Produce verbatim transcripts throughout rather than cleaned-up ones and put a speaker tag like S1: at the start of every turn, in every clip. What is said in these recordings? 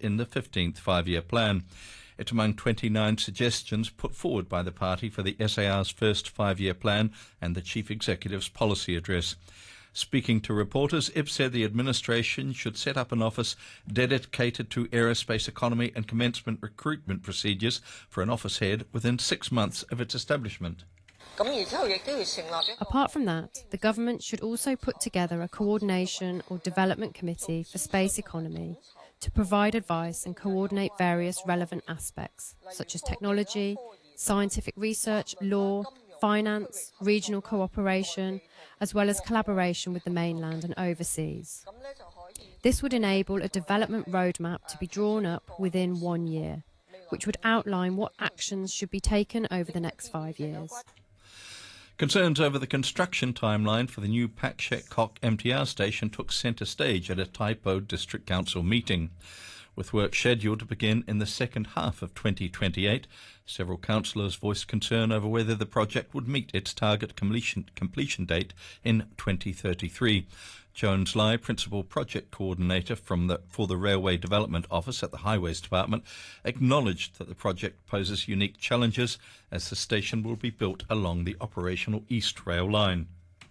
S1: in the fifteenth five-year plan. It's among twenty-nine suggestions put forward by the party for the S A R's first five-year plan and the Chief Executive's policy address. Speaking to reporters, Ip said the administration should set up an office dedicated to aerospace economy and commencement recruitment procedures for an office head within six months of its establishment.
S2: Apart from that, the government should also put together a coordination or development committee for space economy to provide advice and coordinate various relevant aspects, such as technology, scientific research, law, finance, regional cooperation, as well as collaboration with the mainland and overseas. This would enable a development roadmap to be drawn up within one year, which would outline what actions should be taken over the next five years.
S1: Concerns over the construction timeline for the new Pak Shek Kok M T R station took centre stage at a Tai Po District Council meeting. With work scheduled to begin in the second half of twenty twenty-eight, several councillors voiced concern over whether the project would meet its target completion, completion date in twenty thirty-three. Jones Lai, Principal Project Coordinator from the, for the Railway Development Office at the Highways Department, acknowledged that the project poses unique challenges as the station will be built along the operational East Rail line.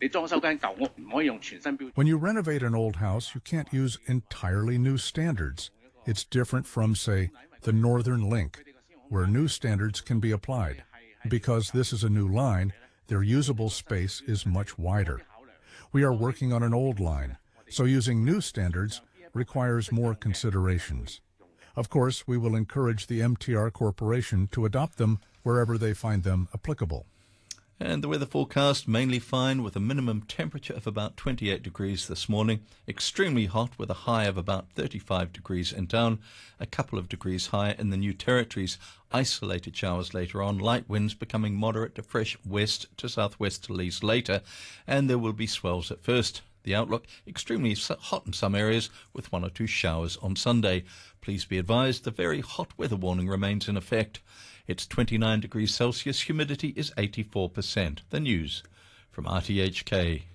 S3: When you renovate an old house, you can't use entirely new standards. It's different from, say, the Northern Link, where new standards can be applied. Because this is a new line, their usable space is much wider. We are working on an old line, so using new standards requires more considerations. Of course, we will encourage the M T R Corporation to adopt them wherever they find them applicable.
S1: And the weather forecast, mainly fine with a minimum temperature of about twenty-eight degrees this morning. Extremely hot with a high of about thirty-five degrees in town. A couple of degrees higher in the New Territories. Isolated showers later on. Light winds becoming moderate to fresh west to southwesterlies later. And there will be swells at first. The outlook, extremely hot in some areas with one or two showers on Sunday. Please be advised the very hot weather warning remains in effect. It's twenty-nine degrees Celsius, humidity is eighty-four percent. The news from R T H K.